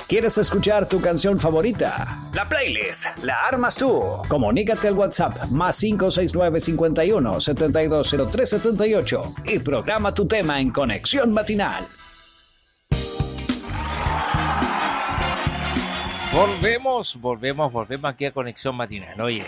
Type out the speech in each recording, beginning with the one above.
¿Quieres escuchar tu canción favorita? La playlist la armas tú. Comunícate al WhatsApp más 569 51 7203 78 y programa tu tema en Conexión Matinal. Volvemos aquí a Conexión Matinal. Oye,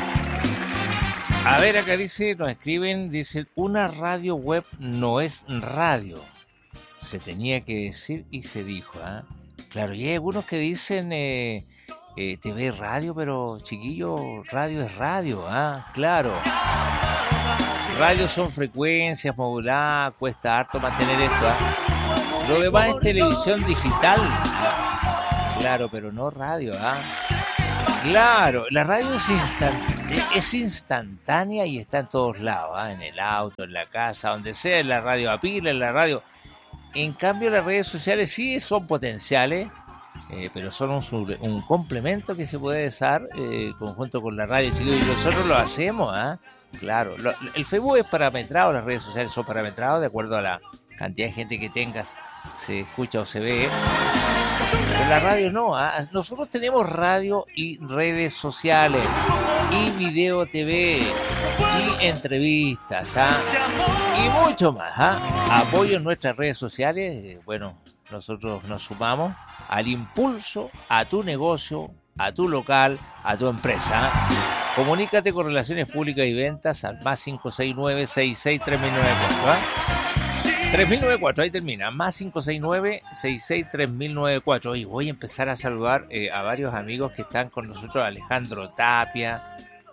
a ver, acá dice, nos escriben, dicen, una radio web no es radio. Se tenía que decir y se dijo, ¿ah? Claro, y hay algunos que dicen TV radio, pero chiquillo, radio es radio, ¿ah? Claro. Radio son frecuencias moduladas, cuesta harto mantener esto, ¿ah? Lo demás es televisión digital. Claro, pero no radio, ¿ah? Claro, la radio es instantánea y está en todos lados, ¿ah? En el auto, en la casa, donde sea, en la radio a pila, en la radio. En cambio, las redes sociales sí son potenciales, pero son un complemento que se puede usar conjunto con la radio, chicos, y nosotros lo hacemos, ¿ah? Claro, el Facebook es parametrado, las redes sociales son parametradas de acuerdo a la cantidad de gente que tengas, se escucha o se ve. Pero la radio no, ¿ah? Nosotros tenemos radio y redes sociales, y video TV, y entrevistas, ¿ah? Y mucho más, ¿ah? Apoyo en nuestras redes sociales. Bueno, nosotros nos sumamos al impulso a tu negocio, a tu local, a tu empresa, ¿ah? Comunícate con Relaciones Públicas y Ventas al más 569-66-3094, ¿ah? 3094, ahí termina, más 569-66-3094. Y voy a empezar a saludar a varios amigos que están con nosotros, Alejandro Tapia.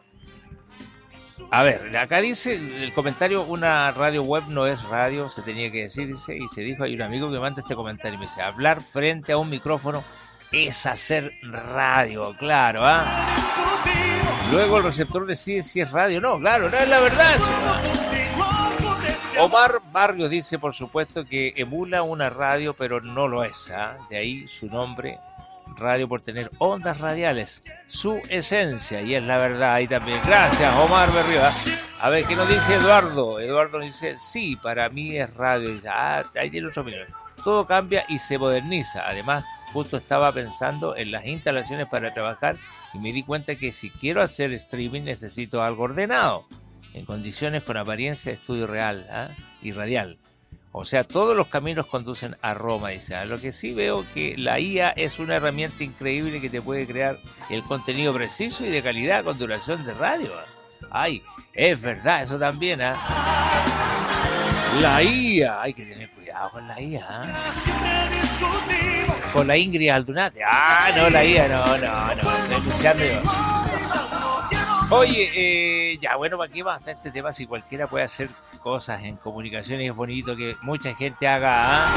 A ver, acá dice el comentario, una radio web no es radio, se tenía que decir, dice, y se dijo, hay un amigo que manda este comentario y me dice, hablar frente a un micrófono es hacer radio, claro, ¿ah? Luego el receptor decide si es radio, no, claro, no es la verdad eso, ¿ah? Omar Barrios dice, por supuesto, que emula una radio, pero no lo es, ¿ah? De ahí su nombre, radio, por tener ondas radiales, su esencia, y es la verdad ahí también. Gracias, Omar Barrios. A ver, ¿qué nos dice Eduardo? Eduardo dice, sí, para mí es radio. Dice, ahí tiene otro opinión. Todo cambia y se moderniza. Además, justo estaba pensando en las instalaciones para trabajar y me di cuenta que si quiero hacer streaming necesito algo ordenado, en condiciones con apariencia de estudio real, ¿ah? Y radial. O sea, todos los caminos conducen a Roma, dice. Lo que sí veo que la IA es una herramienta increíble que te puede crear el contenido preciso y de calidad con duración de radio. Ay, es verdad, eso también, ¿ah? La IA, hay que tener cuidado con la IA, ¿ah? Con la Ingrid Aldunate. No, la IA, no, estoy escuchando yo. Oye, ya, bueno, ¿para qué va a estar este tema si cualquiera puede hacer cosas en comunicaciones? Es bonito que mucha gente haga, ¿ah?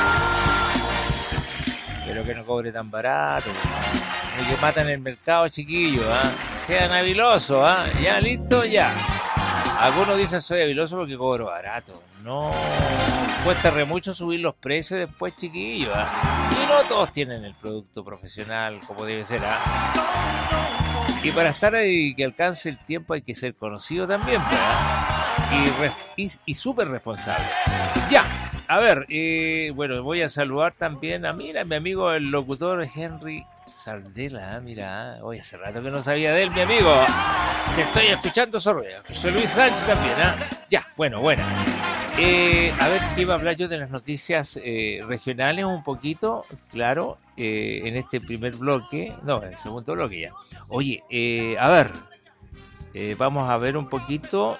Pero que no cobre tan barato, ¿no? Que matan el mercado, chiquillos, ¿ah? Sean habilosos, ¿ah? Ya, listo, ya. Algunos dicen soy habiloso porque cobro barato. No, cuesta re mucho subir los precios después, chiquillos, ¿ah? Y no todos tienen el producto profesional como debe ser, ¿ah? Y para estar ahí que alcance el tiempo hay que ser conocido también, ¿verdad? Y súper responsable. Ya, a ver, bueno, voy a saludar también a, mira, mi amigo el locutor Henry Sardela, mira, hoy hace rato que no sabía de él, mi amigo. Te estoy escuchando, Sorrea. José Luis Sánchez también, ¿ah? Ya, bueno. A ver, ¿qué iba a hablar yo de las noticias regionales un poquito? Claro, en este primer bloque, no, en el segundo bloque ya. Oye, a ver, vamos a ver un poquito.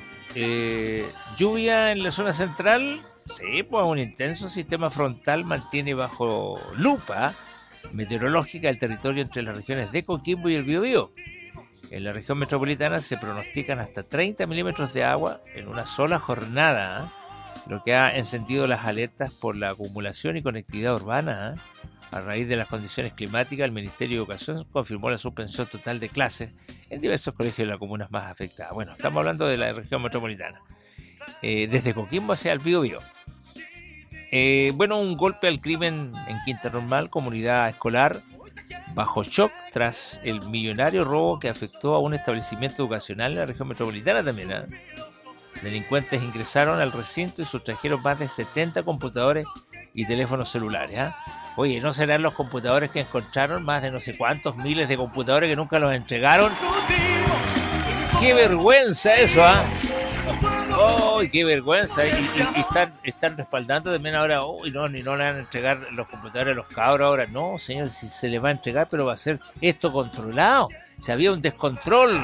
Lluvia en la zona central. Sí, pues un intenso sistema frontal mantiene bajo lupa meteorológica el territorio entre las regiones de Coquimbo y el Biobío. En la región metropolitana se pronostican hasta 30 milímetros de agua en una sola jornada, ¿eh? Lo que ha encendido las alertas por la acumulación y conectividad urbana, ¿eh? A raíz de las condiciones climáticas, el Ministerio de Educación confirmó la suspensión total de clases en diversos colegios de las comunas más afectadas. Bueno, estamos hablando de la región metropolitana. Desde Coquimbo hacia el Biobío. Bueno, un golpe al crimen en Quinta Normal, comunidad escolar, bajo shock tras el millonario robo que afectó a un establecimiento educacional en la región metropolitana también, ¿eh? Delincuentes ingresaron al recinto y sustrajeron más de 70 computadores y teléfonos celulares, ¿eh? Oye, ¿no serán los computadores que encontraron? Más de no sé cuántos miles de computadores que nunca los entregaron. ¡Qué vergüenza eso, ah! ¡Oh, qué vergüenza! Y están respaldando también ahora. ¡Uy, no, ni no le van a entregar los computadores a los cabros ahora! No, señor, si se les va a entregar, pero va a ser esto controlado. Si había un descontrol.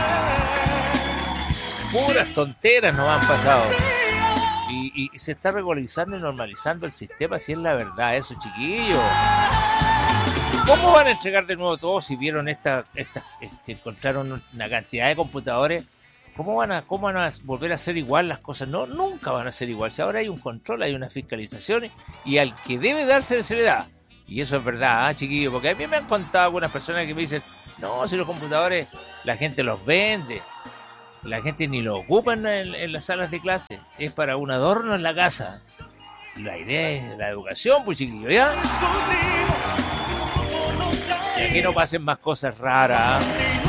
Puras tonteras nos han pasado. Y se está regularizando y normalizando el sistema, si es la verdad, eso, chiquillos. ¿Cómo van a entregar de nuevo todo si vieron esta que encontraron una cantidad de computadores? ¿Cómo van a volver a ser igual las cosas? No, nunca van a ser igual. Si ahora hay un control, hay una fiscalización y al que debe darse se le da. Y eso es verdad, chiquillos, porque a mí me han contado algunas personas que me dicen, no, si los computadores la gente los vende. La gente ni lo ocupa en las salas de clase. Es para un adorno en la casa. La idea es la educación, pues, chiquillos, ¿ya? Y aquí no pasen más cosas raras.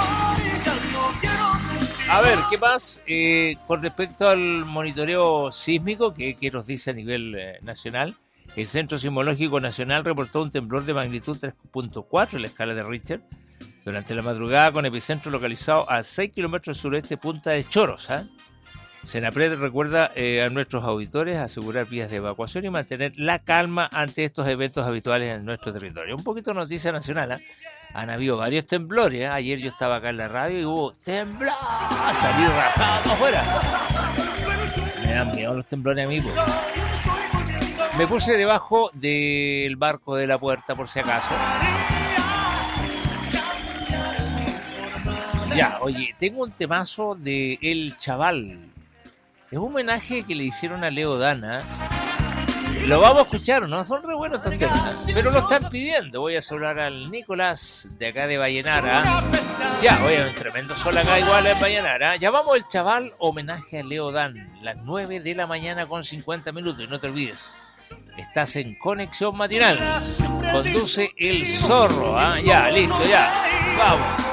A ver, ¿qué más? Con respecto al monitoreo sísmico, que nos dice a nivel nacional, el Centro Sismológico Nacional reportó un temblor de magnitud 3.4 en la escala de Richter durante la madrugada, con epicentro localizado a 6 kilómetros sureste de Punta de Choros. Senapred recuerda a nuestros auditores asegurar vías de evacuación y mantener la calma ante estos eventos habituales en nuestro territorio. Un poquito noticia nacional, Han habido varios temblores. Ayer yo estaba acá en la radio y hubo temblor. Salí rajado afuera. Me dan miedo los temblores a mí, pues. Me puse debajo del marco de la puerta por si acaso. Ya, oye, tengo un temazo de El Chaval. Es un homenaje que le hicieron a Leo Dan. Lo vamos a escuchar, ¿no? Son re buenos estos temas, pero lo están pidiendo. Voy a saludar al Nicolás de acá de Vallenara. Ya, oye, un tremendo sol acá igual en Vallenara. Ya vamos, El Chaval, homenaje a Leo Dan. Las 9 de la mañana con 50 minutos. Y no te olvides, estás en Conexión Matinal. Conduce el Zorro, ¿ah? Ya, listo, ya. Vamos.